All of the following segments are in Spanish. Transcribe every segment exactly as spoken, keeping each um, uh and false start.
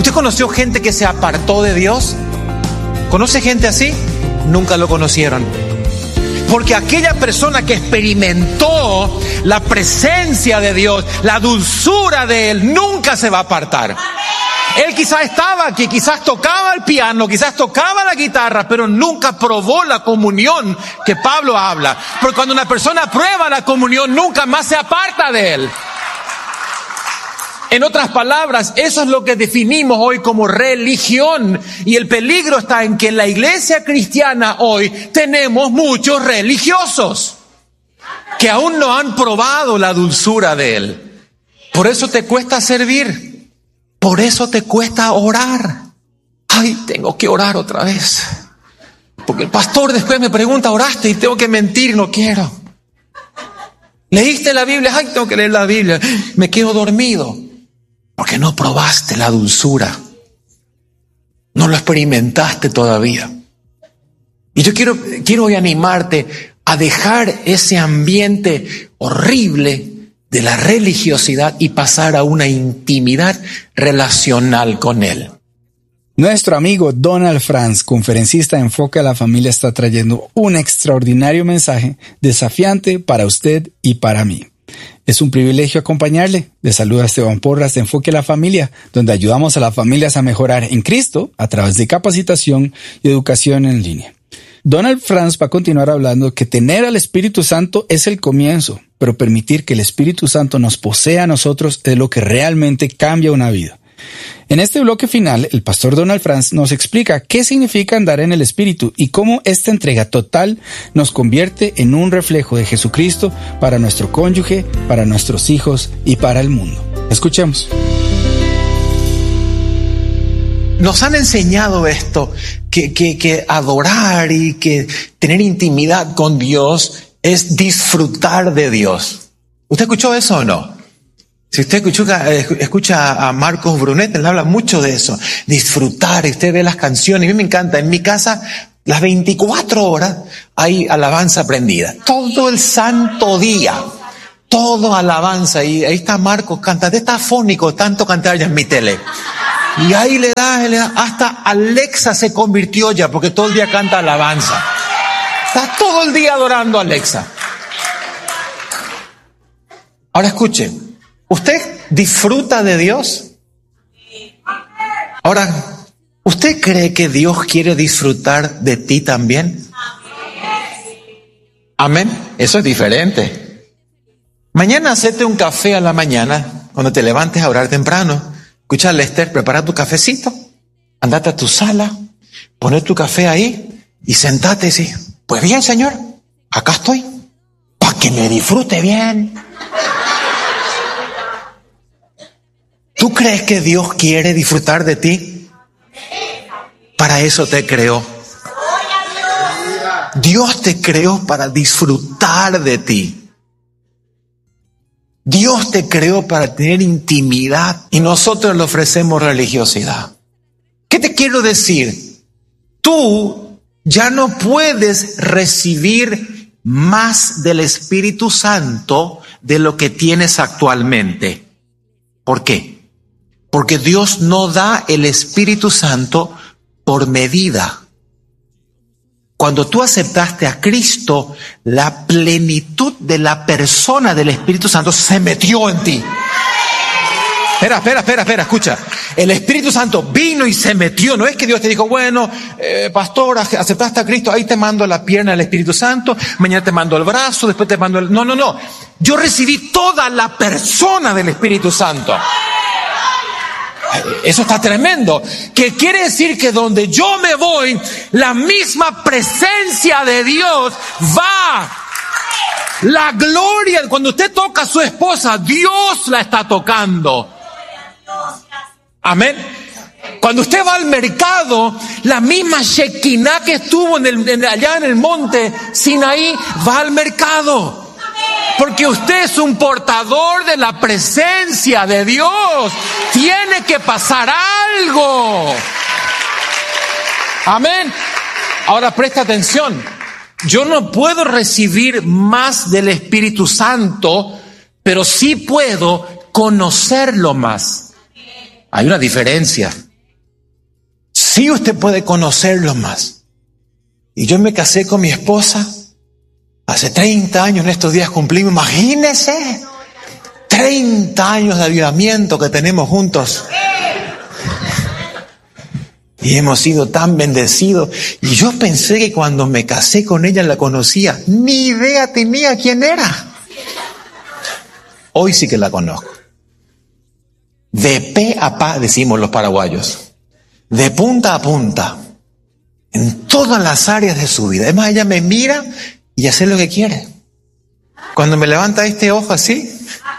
¿Usted conoció gente que se apartó de Dios? ¿Conoce gente así? Nunca lo conocieron. Porque aquella persona que experimentó la presencia de Dios, la dulzura de Él, nunca se va a apartar. Él quizás estaba aquí, quizás tocaba el piano, quizás tocaba la guitarra, pero nunca probó la comunión que Pablo habla. Porque cuando una persona prueba la comunión, nunca más se aparta de Él. En otras palabras, eso es lo que definimos hoy como religión. Y el peligro está en que en la iglesia cristiana hoy tenemos muchos religiosos que aún no han probado la dulzura de Él. Por eso te cuesta servir. Por eso te cuesta orar. Ay, tengo que orar otra vez. Porque el pastor después me pregunta, ¿oraste? Y tengo que mentir, no quiero. ¿Leíste la Biblia? Ay, tengo que leer la Biblia. Me quedo dormido. Porque no probaste la dulzura. No lo experimentaste todavía. Y yo quiero, quiero hoy animarte a dejar ese ambiente horrible de la religiosidad y pasar a una intimidad relacional con Él. Nuestro amigo Donald Franz, conferencista de Enfoque a la Familia, está trayendo un extraordinario mensaje desafiante para usted y para mí. Es un privilegio acompañarle. Le saluda Esteban Porras de Enfoque a la Familia, donde ayudamos a las familias a mejorar en Cristo a través de capacitación y educación en línea. Donald Franz va a continuar hablando que tener al Espíritu Santo es el comienzo, pero permitir que el Espíritu Santo nos posea a nosotros es lo que realmente cambia una vida. En este bloque final, el pastor Donald Franz nos explica qué significa andar en el Espíritu y cómo esta entrega total nos convierte en un reflejo de Jesucristo para nuestro cónyuge, para nuestros hijos y para el mundo. Escuchemos. Nos han enseñado esto, que, que, que adorar y que tener intimidad con Dios es disfrutar de Dios. ¿Usted escuchó eso o no? Si usted escucha, escucha a Marcos Brunet, él habla mucho de eso, disfrutar, y usted ve las canciones. A mí me encanta, en mi casa las veinticuatro horas hay alabanza prendida, todo el santo día, todo alabanza. Y ahí está Marcos, canta, está afónico, tanto cantar ya en mi tele. Y ahí le da, le da, hasta Alexa se convirtió ya, porque todo el día canta alabanza. Está todo el día adorando a Alexa. Ahora escuche, ¿usted disfruta de Dios? Ahora, ¿usted cree que Dios quiere disfrutar de ti también? Amén. Eso es diferente. Mañana hacete un café a la mañana, cuando te levantes a orar temprano. Escucha, Lester, prepara tu cafecito, andate a tu sala, poner tu café ahí y sentate y sí. Pues bien, Señor, acá estoy, para que me disfrute bien. ¿Tú crees que Dios quiere disfrutar de ti? Para eso te creó. Dios te creó para disfrutar de ti. Dios te creó para tener intimidad y nosotros le ofrecemos religiosidad. ¿Qué te quiero decir? Tú ya no puedes recibir más del Espíritu Santo de lo que tienes actualmente. ¿Por qué? Porque Dios no da el Espíritu Santo por medida. Cuando tú aceptaste a Cristo, la plenitud de la persona del Espíritu Santo se metió en ti. Espera, espera, espera, espera, escucha. El Espíritu Santo vino y se metió. No es que Dios te dijo, bueno, eh, pastor, aceptaste a Cristo, ahí te mando la pierna del Espíritu Santo, mañana te mando el brazo, después te mando el... No, no, no. Yo recibí toda la persona del Espíritu Santo. Eso está tremendo. Que quiere decir que donde yo me voy, la misma presencia de Dios va. La gloria, cuando usted toca a su esposa, Dios la está tocando. Amén. Cuando usted va al mercado, la misma Shekinah que estuvo en el, en, allá en el monte Sinaí va al mercado. Porque usted es un portador de la presencia de Dios. Tiene que pasar algo. Amén. Ahora presta atención. Yo no puedo recibir más del Espíritu Santo, pero sí puedo conocerlo más. Hay una diferencia. Sí, usted puede conocerlo más. Y yo me casé con mi esposa hace treinta años, en estos días cumplimos, imagínese, treinta años de avivamiento que tenemos juntos. Y hemos sido tan bendecidos. Y yo pensé que cuando me casé con ella la conocía. Ni idea tenía quién era. Hoy sí que la conozco. De pe a pa, decimos los paraguayos. De punta a punta. En todas las áreas de su vida. Además, ella me mira y hace lo que quiere. Cuando me levanta este ojo así.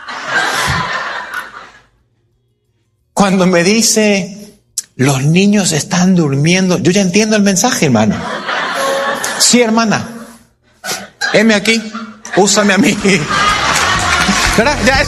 Cuando me dice, los niños están durmiendo. Yo ya entiendo el mensaje, hermano. Sí, hermana. Heme aquí. Úsame a mí. ¿Verdad? Ya.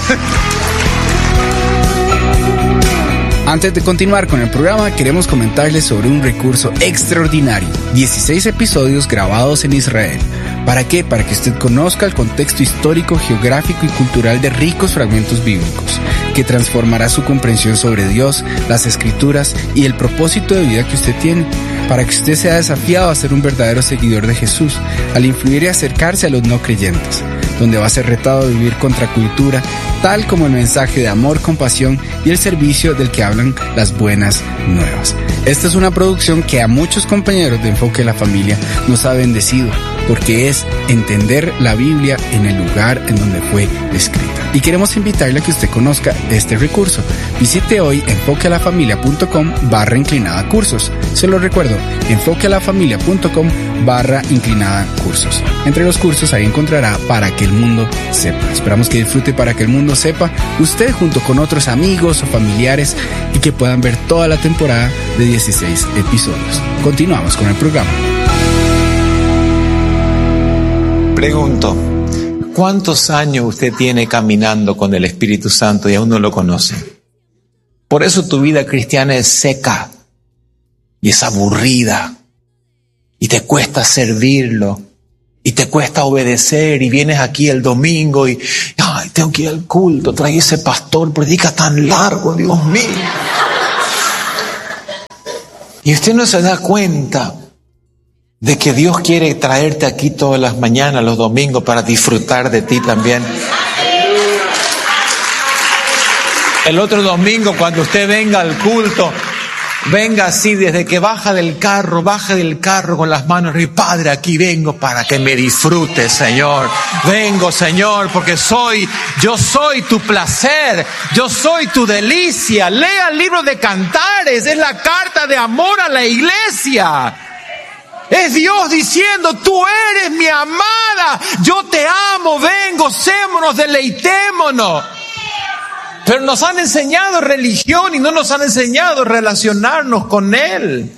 Antes de continuar con el programa, queremos comentarles sobre un recurso extraordinario. dieciséis episodios grabados en Israel. ¿Para qué? Para que usted conozca el contexto histórico, geográfico y cultural de ricos fragmentos bíblicos, que transformará su comprensión sobre Dios, las Escrituras y el propósito de vida que usted tiene, para que usted sea desafiado a ser un verdadero seguidor de Jesús, al influir y acercarse a los no creyentes, donde va a ser retado a vivir contra cultura, tal como el mensaje de amor, compasión y el servicio del que hablan las buenas nuevas. Esta es una producción que a muchos compañeros de Enfoque a la Familia nos ha bendecido, porque es entender la Biblia en el lugar en donde fue escrita. Y queremos invitarle a que usted conozca este recurso. Visite hoy enfoquealafamilia.com barra inclinada cursos. Se lo recuerdo, enfoquealafamilia.com barra inclinada cursos. Entre los cursos ahí encontrará Para que el mundo sepa. Esperamos que disfrute Para que el mundo sepa usted junto con otros amigos o familiares y que puedan ver toda la temporada de dieciséis episodios. Continuamos con el programa. Pregunto, ¿cuántos años usted tiene caminando con el Espíritu Santo y aún no lo conoce? Por eso tu vida cristiana es seca y es aburrida y te cuesta servirlo y te cuesta obedecer y vienes aquí el domingo y ay, tengo que ir al culto, trae ese pastor, predica tan largo, Dios mío. Y usted no se da cuenta de que Dios quiere traerte aquí todas las mañanas, los domingos, para disfrutar de ti también. El otro domingo, cuando usted venga al culto, venga así, desde que baja del carro, baje del carro con las manos arriba. Padre, aquí vengo para que me disfrutes, Señor. Vengo, Señor, porque soy, yo soy tu placer, yo soy tu delicia. Lea el libro de Cantares, es la carta de amor a la iglesia. Es Dios diciendo, tú eres mi amada, yo te amo, ven, gocémonos, deleitémonos. Pero nos han enseñado religión y no nos han enseñado relacionarnos con Él.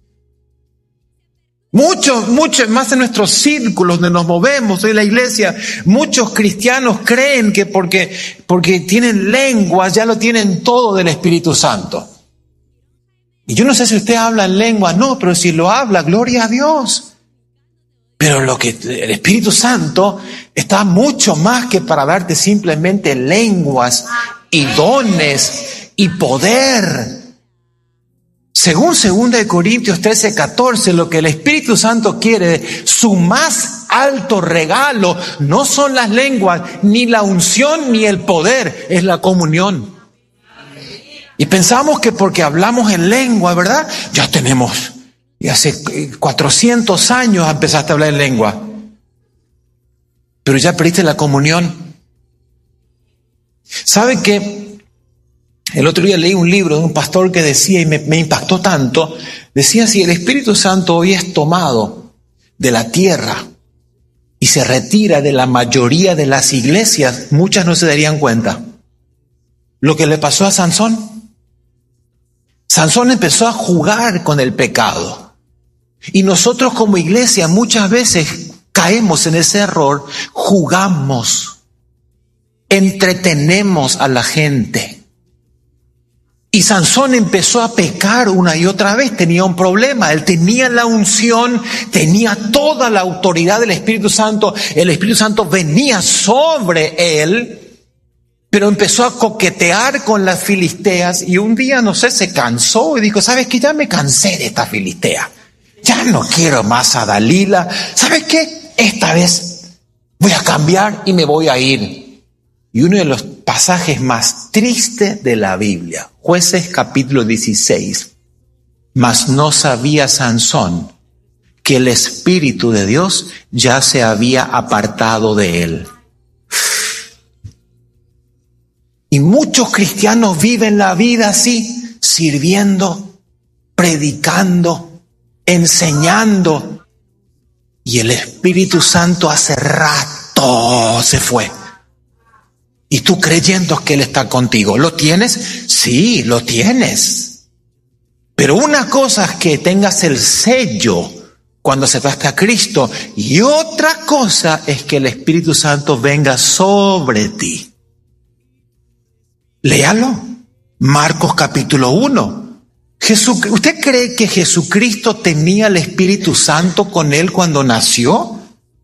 Muchos, muchos, más en nuestros círculos donde nos movemos, en la iglesia, muchos cristianos creen que porque, porque tienen lenguas ya lo tienen todo del Espíritu Santo. Y yo no sé si usted habla en lengua, no, pero si lo habla, gloria a Dios. Pero lo que el Espíritu Santo está mucho más que para darte simplemente lenguas y dones y poder. Según segunda de Corintios trece, catorce, lo que el Espíritu Santo quiere, su más alto regalo, no son las lenguas, ni la unción, ni el poder, es la comunión. Y pensamos que porque hablamos en lengua, ¿verdad? Ya tenemos, y hace cuatrocientos años empezaste a hablar en lengua. Pero ya perdiste la comunión. ¿Sabe qué? El otro día leí un libro de un pastor que decía, y me, me impactó tanto, decía, si el Espíritu Santo hoy es tomado de la tierra y se retira de la mayoría de las iglesias, muchas no se darían cuenta. Lo que le pasó a Sansón. Sansón empezó a jugar con el pecado. Y nosotros como iglesia muchas veces caemos en ese error, jugamos, entretenemos a la gente. Y Sansón empezó a pecar una y otra vez, tenía un problema, él tenía la unción, tenía toda la autoridad del Espíritu Santo, el Espíritu Santo venía sobre él, pero empezó a coquetear con las filisteas y un día, no sé, se cansó y dijo, ¿sabes qué? Ya me cansé de esta filistea. Ya no quiero más a Dalila. ¿Sabes qué? Esta vez voy a cambiar y me voy a ir. Y uno de los pasajes más tristes de la Biblia, Jueces capítulo dieciséis. Mas no sabía Sansón que el Espíritu de Dios ya se había apartado de él. Y muchos cristianos viven la vida así, sirviendo, predicando, enseñando. Y el Espíritu Santo hace rato se fue. Y tú creyendo que Él está contigo. ¿Lo tienes? Sí, lo tienes. Pero una cosa es que tengas el sello cuando aceptaste a Cristo. Y otra cosa es que el Espíritu Santo venga sobre ti. Léalo. Marcos capítulo uno. Jesuc- ¿Usted cree que Jesucristo tenía el Espíritu Santo con Él cuando nació?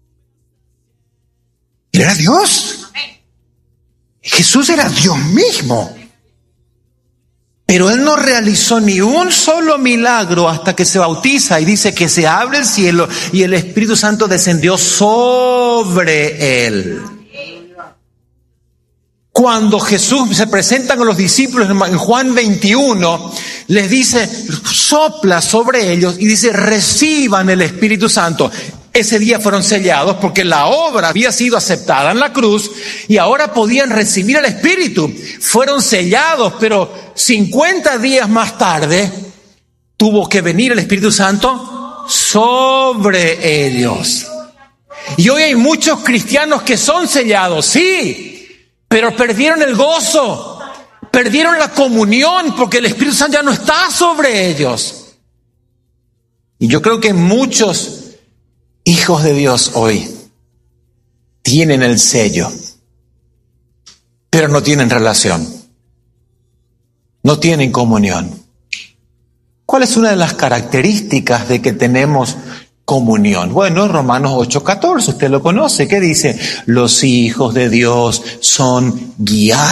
Él era Dios. Jesús era Dios mismo. Pero Él no realizó ni un solo milagro hasta que se bautiza y dice que se abre el cielo y el Espíritu Santo descendió sobre Él. Cuando Jesús se presenta con los discípulos en Juan veintiuno, les dice, sopla sobre ellos y dice, reciban el Espíritu Santo. Ese día fueron sellados porque la obra había sido aceptada en la cruz y ahora podían recibir el Espíritu. Fueron sellados, pero cincuenta días más tarde tuvo que venir el Espíritu Santo sobre ellos. Y hoy hay muchos cristianos que son sellados, sí, pero perdieron el gozo, perdieron la comunión porque el Espíritu Santo ya no está sobre ellos. Y yo creo que muchos hijos de Dios hoy tienen el sello, pero no tienen relación, no tienen comunión. ¿Cuál es una de las características de que tenemos comunión? Bueno, Romanos ocho catorce, usted lo conoce, ¿qué dice? Los hijos de Dios son guiados